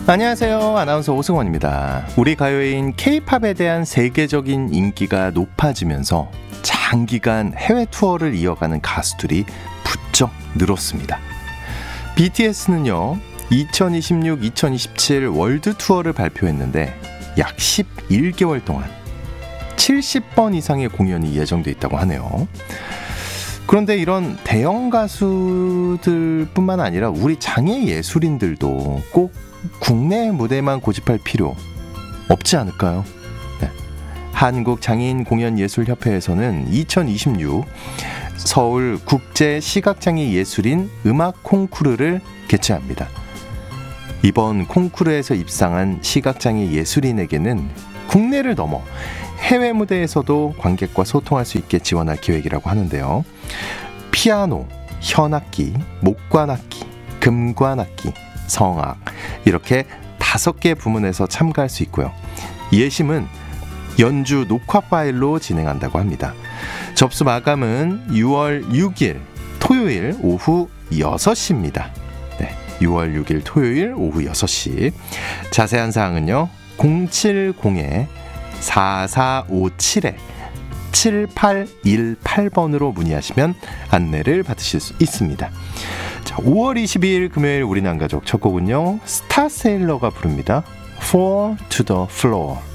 안녕하세요. 아나운서 오승원입니다. 우리 가요인 K-팝에 대한 세계적인 인기가 높아지면서 장기간 해외 투어를 이어가는 가수들이 부쩍 늘었습니다. BTS는요, 2026-2027 월드 투어를 발표했는데 약 11개월 동안 70번 이상의 공연이 예정돼 있다고 하네요. 그런데 이런 대형 가수들뿐만 아니라 우리 장애 예술인들도 꼭 국내 무대만 고집할 필요 없지 않을까요? 네. 한국장애인공연예술협회에서는 2026 서울 국제시각장애예술인 음악 콩쿠르를 개최합니다. 이번 콩쿠르에서 입상한 시각장애 예술인에게는 국내를 넘어 해외 무대에서도 관객과 소통할 수 있게 지원할 계획이라고 하는데요. 피아노, 현악기, 목관악기, 금관악기, 성악 이렇게 5개 부문에서 참가할 수 있고요. 예심은 연주 녹화 파일로 진행한다고 합니다. 접수 마감은 6월 6일 토요일 오후 6시입니다. 네, 6월 6일 토요일 오후 6시. 자세한 사항은요. 070-4457-7818번으로 문의하시면 안내를 받으실 수 있습니다. 자, 5월 22일 금요일 우리 남가족 첫 곡은요. 스타세일러가 부릅니다. Fall to the Floor.